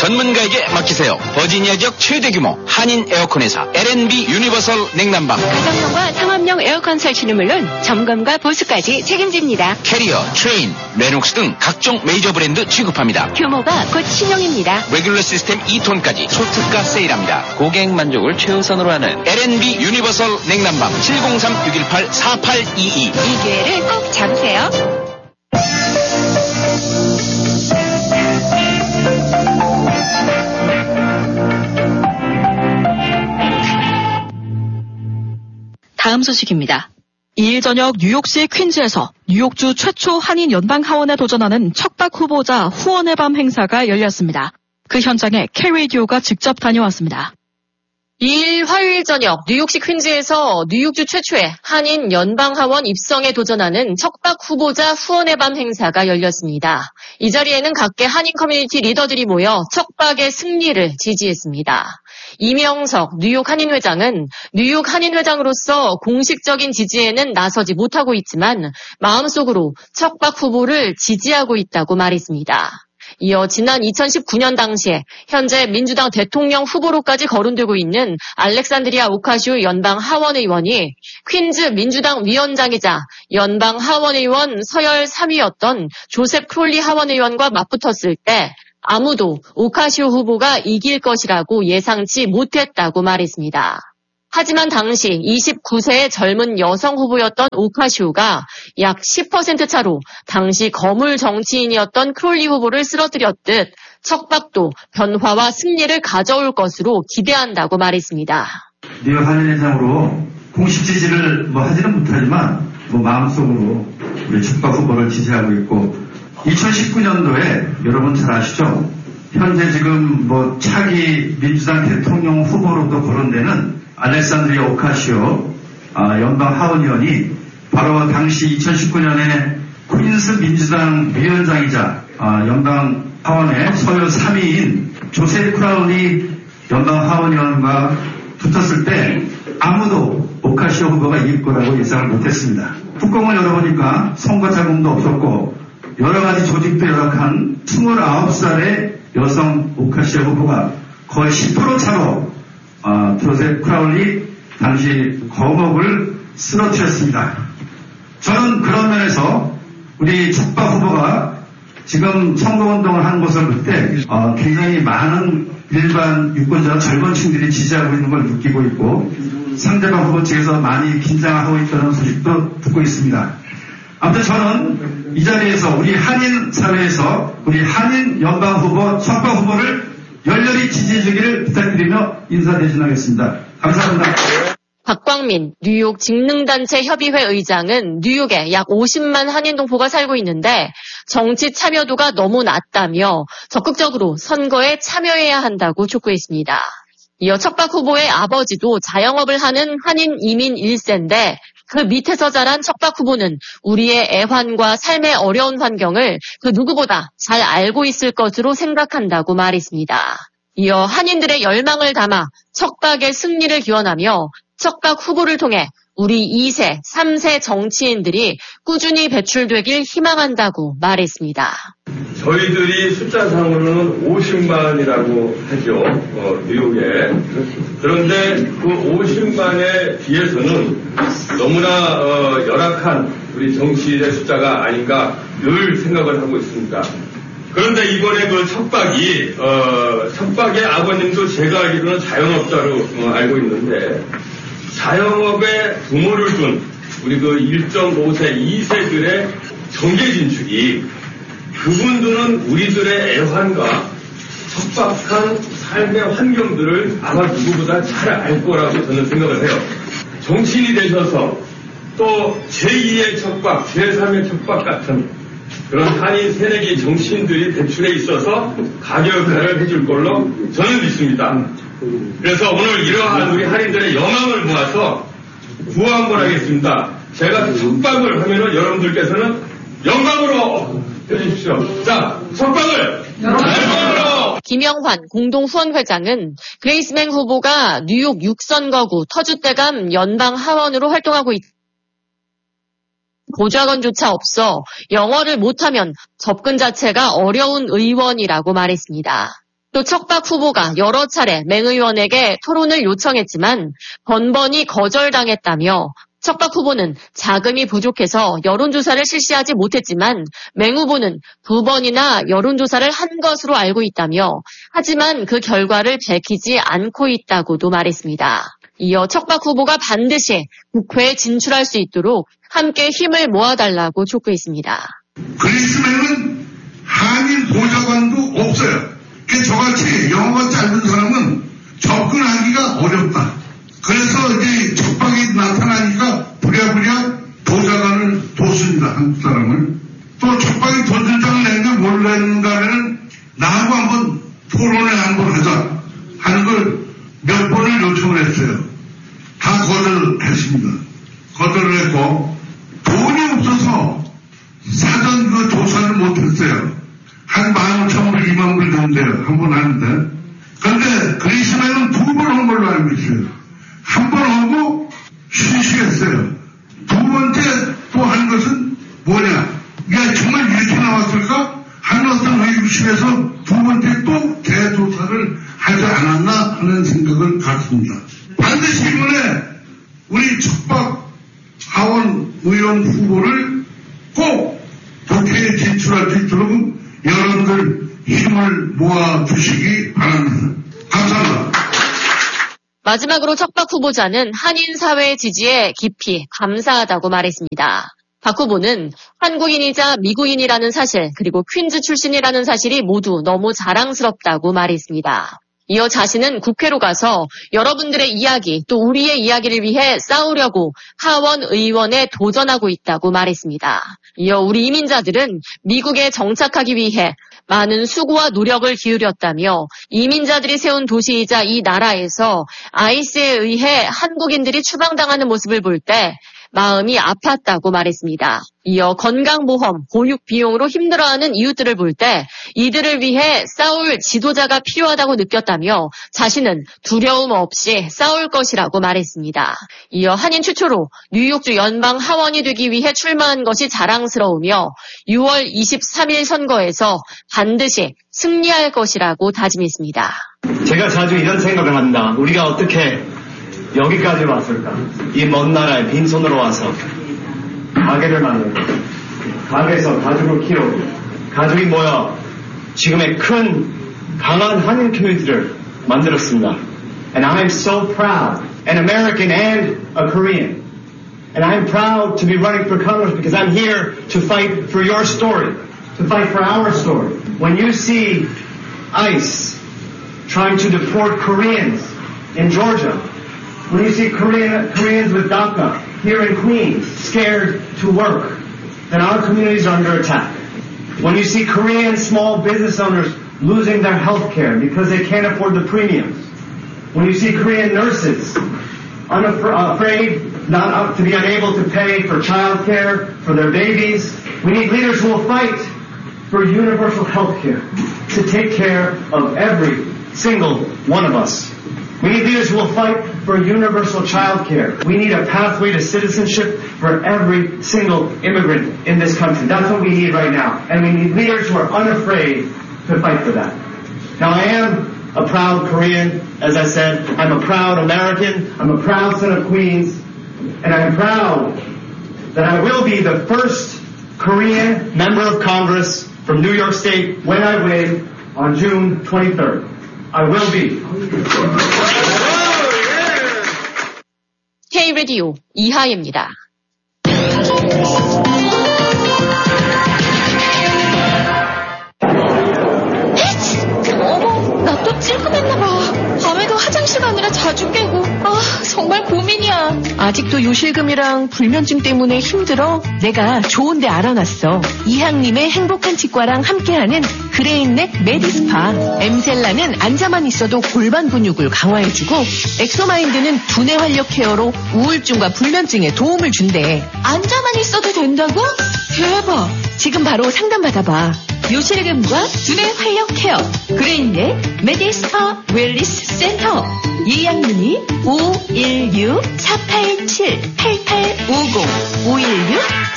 전문가에게 맡기세요. 버지니아 지역 최대 규모 한인 에어컨 회사 L&B 유니버설 냉난방. 가정용과 상업용 에어컨 설치는 물론 점검과 보수까지 책임집니다. 캐리어, 트레인, 레녹스 등 각종 메이저 브랜드 취급합니다. 규모가 곧 신용입니다. 레귤러 시스템 2톤까지 초특가 세일합니다. 고객 만족을 최우선으로 하는 L&B 유니버설 냉난방 703-618-4822. 이 기회를 꼭 잡으세요. 다음 소식입니다. 2일 저녁 뉴욕시 퀸즈에서 뉴욕주 최초 한인 연방 하원에 도전하는 척박 후보자 후원의 밤 행사가 열렸습니다. 그 현장에 K라디오가 직접 다녀왔습니다. 2일 화요일 저녁 뉴욕시 퀸즈에서 뉴욕주 최초의 한인 연방하원 입성에 도전하는 척박 후보자 후원의 밤 행사가 열렸습니다. 이 자리에는 각계 한인 커뮤니티 리더들이 모여 척박의 승리를 지지했습니다. 이명석 뉴욕 한인회장은 뉴욕 한인회장으로서 공식적인 지지에는 나서지 못하고 있지만 마음속으로 척박 후보를 지지하고 있다고 말했습니다. 이어 지난 2019년 당시에 현재 민주당 대통령 후보로까지 거론되고 있는 알렉산드리아 오카시오 연방 하원의원이 퀸즈 민주당 위원장이자 연방 하원의원 서열 3위였던 조셉 크롤리 하원의원과 맞붙었을 때 아무도 오카시오 후보가 이길 것이라고 예상치 못했다고 말했습니다. 하지만 당시 29세의 젊은 여성 후보였던 오카시오가 약 10% 차로 당시 거물 정치인이었던 크롤리 후보를 쓰러뜨렸듯 척박도 변화와 승리를 가져올 것으로 기대한다고 말했습니다. 뉴욕 한인회장으로 공식 지지를 하지는 못하지만 마음속으로 우리 척박 후보를 지지하고 있고 2019년도에 여러분 잘 아시죠? 현재 지금 차기 민주당 대통령 후보로도 거론되는 알렉산드리아 오카시오 연방 하원의원이 바로 당시 2019년에 퀸스 민주당 위원장이자 연방 하원의 서열 3위인 조셉 크라울리 연방 하원의원과 붙었을 때 아무도 오카시오 후보가 이길 거라고 예상을 못했습니다. 뚜껑을 열어보니까 선거 자금도 없었고 여러 가지 조직도 열악한 29살의 여성 오카시오 후보가 거의 10% 차로 조셉 크라울리 당시 거목을 쓰러뜨렸습니다. 저는 그런 면에서 우리 척박 후보가 지금 선거운동을 하는 것을 볼 때 굉장히 많은 일반 유권자와 젊은 층들이 지지하고 있는 걸 느끼고 있고 상대방 후보 측에서 많이 긴장하고 있다는 소식도 듣고 있습니다. 아무튼 저는 이 자리에서 우리 한인 사회에서 우리 한인 연방 후보 척박 후보를 열렬히 지지해 주기를 부탁드리며 인사대신하겠습니다. 감사합니다. 박광민 뉴욕 직능단체 협의회 의장은 뉴욕에 약 50만 한인 동포가 살고 있는데 정치 참여도가 너무 낮다며 적극적으로 선거에 참여해야 한다고 촉구했습니다. 이어 척박 후보의 아버지도 자영업을 하는 한인 이민 1세인데 그 밑에서 자란 척박 후보는 우리의 애환과 삶의 어려운 환경을 그 누구보다 잘 알고 있을 것으로 생각한다고 말했습니다. 이어 한인들의 열망을 담아 척박의 승리를 기원하며 척박 후보를 통해 우리 2세, 3세 정치인들이 꾸준히 배출되길 희망한다고 말했습니다. 저희들이 숫자상으로는 50만이라고 하죠. 뉴욕에. 그런데 그 50만에 비해서는 너무나 열악한 우리 정치인의 숫자가 아닌가 늘 생각을 하고 있습니다. 그런데 이번에 그 척박의 아버님도 제가 알기로는 자영업자로 알고 있는데 자영업에 부모를 둔 우리 그 1.5세, 2세들의 정계 진출이 그분들은 우리들의 애환과 척박한 삶의 환경들을 아마 누구보다 잘 알 거라고 저는 생각을 해요. 정치인이 되셔서 또 제2의 척박, 제3의 척박 같은 그런 한인 새내기 정치인들이 배출해 있어서 가결을 해줄 걸로 저는 믿습니다. 그래서 오늘 이러한 우리 한인들의 영광을 모아서 구호 한번 하겠습니다. 제가 척박을 하면은 여러분들께서는 영광으로 해주십시오. 자, 척박을 영광으로! 김영환 공동후원회장은 그레이스맹 후보가 뉴욕 6선거구 터줏대감 연방 하원으로 활동하고 있다. 보좌관조차 없어 영어를 못하면 접근 자체가 어려운 의원이라고 말했습니다. 또 척박 후보가 여러 차례 맹 의원에게 토론을 요청했지만 번번이 거절당했다며 척박 후보는 자금이 부족해서 여론조사를 실시하지 못했지만 맹 후보는 2번이나 여론조사를 한 것으로 알고 있다며 하지만 그 결과를 밝히지 않고 있다고도 말했습니다. 이어 척박 후보가 반드시 국회에 진출할 수 있도록 함께 힘을 모아달라고 촉구했습니다. 그리스맨은 한인 보좌관도 없어요. 저같이 영어가 짧은 사람은 접근하기가 어렵다. 그래서 이제 척박이 나타나니까 부랴부랴 보좌관을 뒀습니다. 한국 사람을. 또 척박이 도전장을 냈는데 뭘 냈는가는 나하고 한번 토론을 한번 하자 하는 걸 몇 번을 요청을 했어요. 다 거절했습니다. 거절을 했고 돈이 없어서 사전 그 조사를 못했어요. 한 15,000불, 20,000불 정도인데요. 한 번 하는데. 그런데 그리스맨은 2번 한 걸로 알고 있어요. 한 번 하고 쉬쉬했어요. 2번째 또 한 것은 뭐냐? 야, 정말 이렇게 나왔을까? 한 어떤 의구심에서 2번째 또 대조사를 하지 않았나 하는 생각을 갖습니다. 반드시 이번에 우리 척박 하원 의원 후보를 꼭 국회에 진출할 수 있도록 여러분들 힘을 모아주시기 바랍니다. 감사합니다. 마지막으로 척박 후보자는 한인 사회의 지지에 깊이 감사하다고 말했습니다. 박 후보는 한국인이자 미국인이라는 사실 그리고 퀸즈 출신이라는 사실이 모두 너무 자랑스럽다고 말했습니다. 이어 자신은 국회로 가서 여러분들의 이야기 또 우리의 이야기를 위해 싸우려고 하원 의원에 도전하고 있다고 말했습니다. 이어 우리 이민자들은 미국에 정착하기 위해 많은 수고와 노력을 기울였다며 이민자들이 세운 도시이자 이 나라에서 ICE에 의해 한국인들이 추방당하는 모습을 볼 때 마음이 아팠다고 말했습니다. 이어 건강보험, 보육 비용으로 힘들어하는 이웃들을 볼 때 이들을 위해 싸울 지도자가 필요하다고 느꼈다며 자신은 두려움 없이 싸울 것이라고 말했습니다. 이어 한인 최초로 뉴욕주 연방 하원이 되기 위해 출마한 것이 자랑스러우며 6월 23일 선거에서 반드시 승리할 것이라고 다짐했습니다. 제가 자주 이런 생각을 합니다. 우리가 어떻게 여기까지 왔을까? 이 먼 나라에 빈손으로 와서 가게를 만들고 가게에서 가족을 키우고 가족이 모여 지금의 큰 강한 한인 커뮤니티를 만들었습니다. And I'm so proud, an American and a Korean. And I'm proud to be running for Congress because I'm here to fight for your story, to fight for our story. When you see ICE trying to deport Koreans in Georgia, when you see Koreans with DACA here in Queens scared to work, then our communities are under attack. When you see Korean small business owners losing their health care because they can't afford the premiums. When you see Korean nurses afraid not to be unable to pay for child care for their babies. We need leaders who will fight for universal health care to take care of every single one of us. We need leaders who will fight for universal child care. We need a pathway to citizenship for every single immigrant in this country. That's what we need right now. And we need leaders who are unafraid to fight for that. Now, I am a proud Korean, as I said. I'm a proud American. I'm a proud son of Queens. And I'm proud that I will be the first Korean member of Congress from New York State when I win on June 23rd. I will be. K-Radio 이하예입니다. 어머, 나 또 찔끔했나봐. 밤에도 화장실 가느라 자주 깨고. 정말 고민이야. 아직도 요실금이랑 불면증 때문에 힘들어? 내가 좋은 데 알아놨어. 이항님의 행복한 치과랑 함께하는 그레인넥 메디스파. 엠셀라는 앉아만 있어도 골반 근육을 강화해주고 엑소마인드는 두뇌 활력 케어로 우울증과 불면증에 도움을 준대. 앉아만 있어도 된다고? 대박. 지금 바로 상담받아봐. 요실금과 두뇌 활력 케어 그레인넥 메디스파 웰리스 센터. 예약문의 516-487-8850